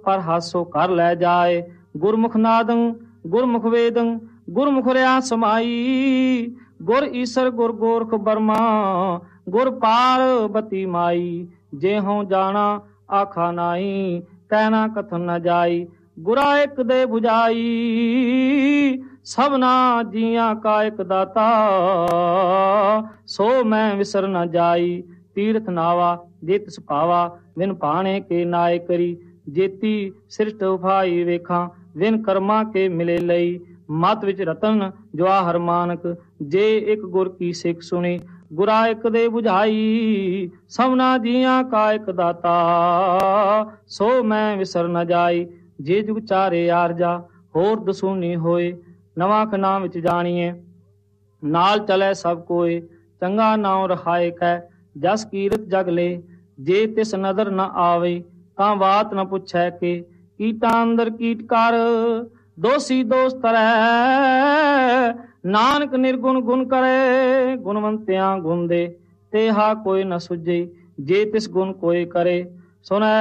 ਪਰ ਹਾਸੋ ਕਰ ਲੈ ਜਾਏ। ਗੁਰਮੁਖ ਨਾਦੰ ਗੁਰਮੁਖ ਵੇਦੰ ਗੁਰਮੁਖ ਰਿਆ ਸਮਾਈ। ਗੁਰ ਈਸਰ ਗੁਰ ਗੋਰਖ ਬਰਮਾ ਗੁਰ ਪਾਰਬਤੀ ਮਾਈ। ਜੇ ਹੋਂ ਜਾਣਾ ਆਖਾ ਨਾਈ ਕਹਿਣਾ ਕਥਨ ਨ ਜਾਈ। ਗੁਰਾ ਇੱਕ ਦੇ 부ਝਾਈ ਸਭਨਾ ਜੀਆਂ ਕਾ ਇੱਕ ਦਾਤਾ। ਸੋ ਮੈਂ ਵਿਸਰ ਨ ਜਾਈ। ਤੀਰਥ ਨਾਵਾ ਜੇ ਤਿਸ ਪਾਵਾ ਵਿਨ ਭਾਣੇ ਕੇ ਨਾਏ ਕਰੀ। ਜੇਤੀ ਸ੍ਰਿਸ਼ਟ ਉਫਾਈ ਵੇਖਾਂ ਵਿਨ ਕਰਮਾਂ ਕੇ ਮਿਲੇ ਲਈ। ਮਤ ਵਿੱਚ ਰਤਨ ਜਵਾਹਰ ਮਾਨਕ ਜੇ ਇੱਕ ਗੁਰ ਕੀ ਸਿੱਖ ਸੁਣੀ। ਗੁਰਾ ਇੱਕ ਦੇ 부ਝਾਈ ਸਭਨਾ ਜੀਆਂ ਕਾ ਇੱਕ ਦਾਤਾ। ਸੋ ਮੈਂ ਵਿਸਰ ਨ ਜਾਈ। ਜੇ ਜੁਗ ਚਾਰੇ ਆਰਜਾ ਹੋਰ ਦਸੂਨੀ ਹੋਏ। ਨਵਾਂ ਖਨਾ ਵਿੱਚ ਜਾਣੀਏ ਨਾਲ ਚਲੇ ਸਭ ਕੋਏ। ਚੰਗਾ ਨਾਉ ਰਹਾਏ ਕੈ ਜਸ ਕੀਰਤ ਜਗ ਲੈ। ਜੇ ਤਿਸ ਨਦਰ ਨ ਆਵੇ ਤਾਂ ਬਾਤ ਨ ਪੁੱਛੈ ਕੇ। ਕੀਟਾਂ ਅੰਦਰ ਕੀਟ ਕਰ ਦੋਸੀ ਦੋਸ ਤਰੈ। ਨਾਨਕ ਨਿਰਗੁਣ ਗੁਣ ਕਰੇ ਗੁਣਵੰਤਿਆਂ ਗੁਣ ਦੇ। ਤੇਹਾ ਕੋਈ ਨ ਸੁਝੇ ਜੇ ਤਿਸ ਗੁਣ ਕੋਈ ਕਰੇ। ਸੁਣੈ